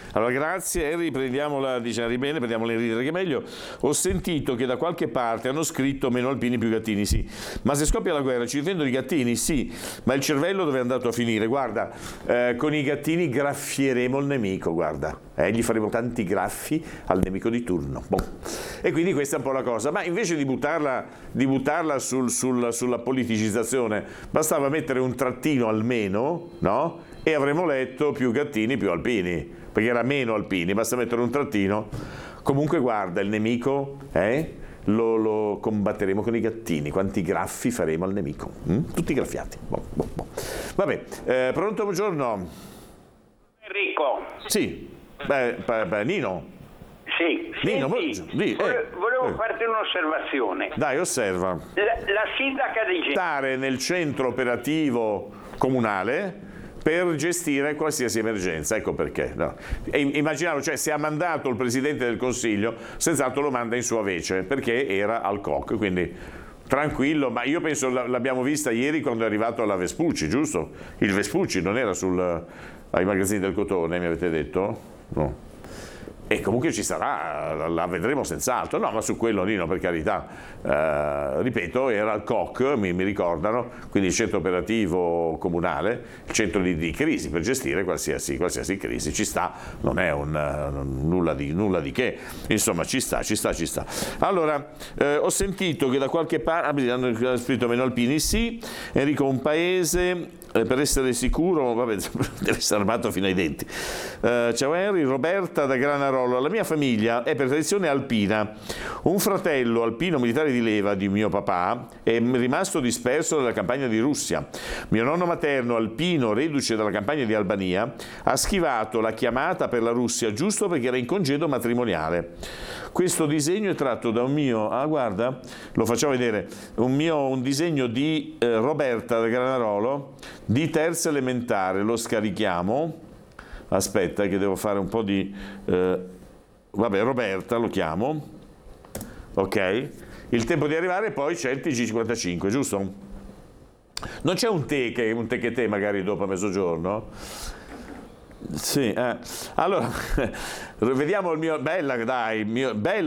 Allora, grazie, riprendiamola, diciamo bene, prendiamola in ridere che è meglio. Ho sentito che da qualche parte hanno scritto meno alpini più gattini, sì. Ma se scoppia la guerra ci difendono i gattini? Sì. Ma il cervello dove è andato a finire? Guarda, con i gattini graffieremo il nemico, guarda. Gli faremo tanti graffi al nemico di turno. Boh. E quindi questa è un po' la cosa. Ma invece di buttarla sulla politicizzazione, bastava mettere un trattino almeno, no? E avremmo letto più gattini più alpini, perché era meno alpini, basta mettere un trattino. Comunque guarda, il nemico lo combatteremo con i gattini. Quanti graffi faremo al nemico? Tutti graffiati. Boh. Vabbè, pronto, buongiorno. Enrico. Sì, Nino. Sì, Nino, volevo farti un'osservazione. Dai, osserva. La sindaca di Genova Stare nel centro operativo comunale per gestire qualsiasi emergenza, ecco perché. No. E immaginavo, cioè, se ha mandato il Presidente del Consiglio, senz'altro lo manda in sua vece, perché era al COC, quindi tranquillo, ma io penso l'abbiamo vista ieri quando è arrivato alla Vespucci, giusto? Il Vespucci non era ai magazzini del cotone, mi avete detto? No. E comunque ci sarà, la vedremo senz'altro. No, ma su quello, Nino, per carità, ripeto, era il COC, mi ricordano, quindi il centro operativo comunale, il centro di crisi per gestire qualsiasi crisi. Ci sta, non è nulla di che, insomma ci sta. Allora, ho sentito che da qualche parte, hanno scritto meno alpini, sì, Enrico, un paese... per essere sicuro, vabbè, deve essere armato fino ai denti. Ciao Henry, Roberta da Granarolo. La mia famiglia è per tradizione alpina. Un fratello alpino militare di leva di mio papà è rimasto disperso dalla campagna di Russia. Mio nonno materno, alpino reduce dalla campagna di Albania, ha schivato la chiamata per la Russia giusto perché era in congedo matrimoniale. Questo disegno è tratto da un mio, guarda, lo facciamo vedere, un disegno di Roberta da Granarolo, di terza elementare. Lo scarichiamo. Aspetta che devo fare un po' di... vabbè, Roberta lo chiamo. Ok. Il tempo di arrivare, poi c'è il TG55, giusto? Non c'è un te magari dopo a mezzogiorno? Sì, allora, vediamo il mio... Bella, dai, bella.